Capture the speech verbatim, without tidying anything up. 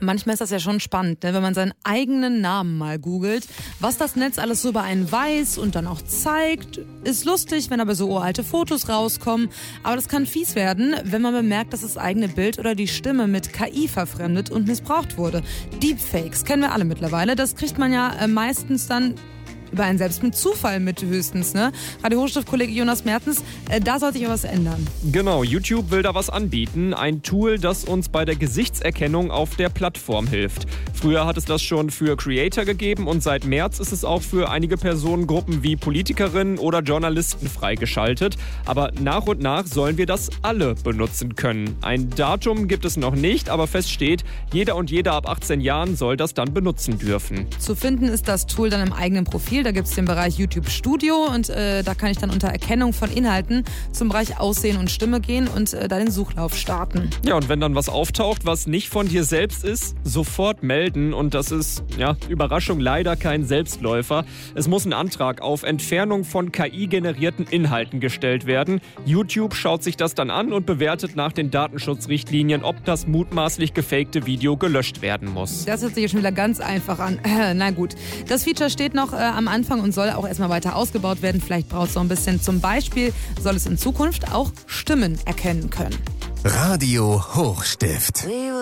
Manchmal ist das ja schon spannend, ne? Wenn man seinen eigenen Namen mal googelt. Was das Netz alles so über einen weiß und dann auch zeigt, ist lustig, wenn aber so uralte Fotos rauskommen. Aber das kann fies werden, wenn man bemerkt, dass das eigene Bild oder die Stimme mit K I verfremdet und missbraucht wurde. Deepfakes kennen wir alle mittlerweile. Das kriegt man ja äh, meistens dann über einen selbst mit Zufall mit höchstens, ne? Radio Hochstift-Kollege Jonas Mertens, äh, da soll sich aber was ändern. Genau, YouTube will da was anbieten. Ein Tool, das uns bei der Gesichtserkennung auf der Plattform hilft. Früher hat es das schon für Creator gegeben und seit März ist es auch für einige Personengruppen wie Politikerinnen oder Journalisten freigeschaltet. Aber nach und nach sollen wir das alle benutzen können. Ein Datum gibt es noch nicht, aber fest steht, jeder und jede ab achtzehn Jahren soll das dann benutzen dürfen. Zu finden ist das Tool dann im eigenen Profil. Da gibt es den Bereich YouTube Studio und äh, da kann ich dann unter Erkennung von Inhalten zum Bereich Aussehen und Stimme gehen und äh, da den Suchlauf starten. Ja, und wenn dann was auftaucht, was nicht von dir selbst ist, sofort melden. Und das ist, ja, Überraschung, leider kein Selbstläufer. Es muss ein Antrag auf Entfernung von K I-generierten Inhalten gestellt werden. YouTube schaut sich das dann an und bewertet nach den Datenschutzrichtlinien, ob das mutmaßlich gefakte Video gelöscht werden muss. Das hört sich ja schon wieder ganz einfach an. Äh, na gut. Das Feature steht noch äh, am Anfang und soll auch erstmal weiter ausgebaut werden. Vielleicht braucht es noch ein bisschen. Zum Beispiel soll es in Zukunft auch Stimmen erkennen können. Radio Hochstift.